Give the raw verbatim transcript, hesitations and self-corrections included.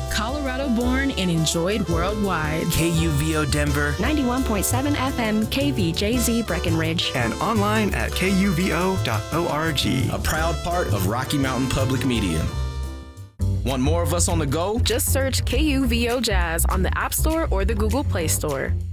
Colorado born and enjoyed worldwide. K U V O Denver, ninety-one point seven F M K V J Z Breckenridge, and online at K U V O dot org. A proud part of Rocky Mountain Public Media. Want more of us on the go? Just search K U V O Jazz on the App Store or the Google Play Store.